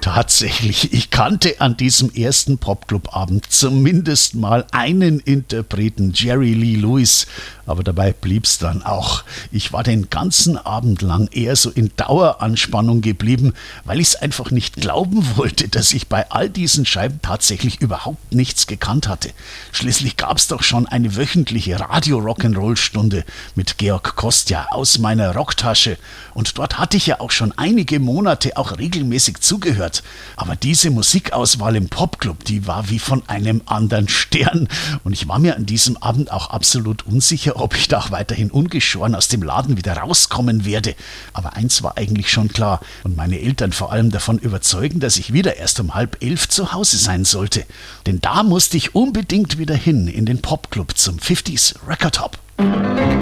Tatsächlich, ich kannte an diesem ersten Popclub-Abend zumindest mal einen Interpreten, Jerry Lee Lewis, aber dabei blieb's dann auch. Ich war den ganzen Abend lang eher so in Daueranspannung geblieben, weil ich's einfach nicht glauben wollte, dass ich bei all diesen Scheiben tatsächlich überhaupt nichts gekannt hatte. Schließlich gab's doch schon eine wöchentliche Radio-Rock'n'Roll-Stunde mit Georg Kostja aus meiner Rocktasche und dort hatte ich ja auch schon einige Monate auch regelmäßig zugehört. Aber diese Musikauswahl im Popclub, die war wie von einem anderen Stern. Und ich war mir an diesem Abend auch absolut unsicher, ob ich da auch weiterhin ungeschoren aus dem Laden wieder rauskommen werde. Aber eins war eigentlich schon klar und meine Eltern vor allem davon überzeugen, dass ich wieder erst um 10:30 zu Hause sein sollte. Denn da musste ich unbedingt wieder hin in den Popclub zum 50s Record Hop.